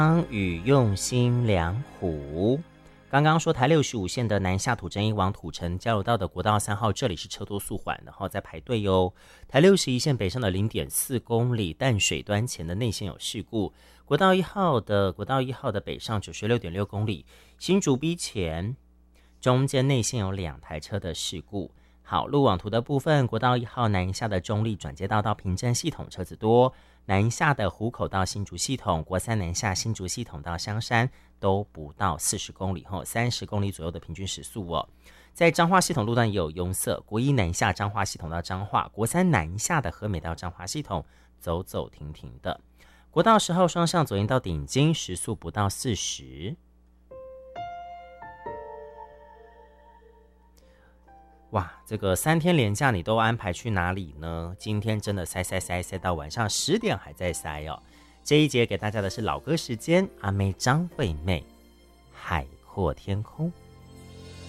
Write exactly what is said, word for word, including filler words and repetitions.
与用心良苦。刚刚说台六十五线的南下土城一往土城交流道的国道三号，这里是车多速缓，然后在排队哟。台六十一线北上的 零点四公里淡水端前的内线有事故，国道一号的国道一号的北上 九十六点六公里，新竹逼前中间内线有两台车的事故。好，路网图的部分，国道一号南下的中立转接道到平镇系统车子多，南下的湖口到新竹系统，国三南下新竹系统到香山都不到四十公里后，三十公里左右的平均时速哦。在彰化系统路段也有拥塞，国一南下彰化系统到彰化，国三南下的和美到彰化系统走走停停的。国道十号双向左营到顶金时速不到四十。哇，这个三天连假你都安排去哪里呢？今天真的塞塞塞塞到晚上十点还在塞哦。这一节给大家的是老歌时间，阿妹张惠妹，海阔天空。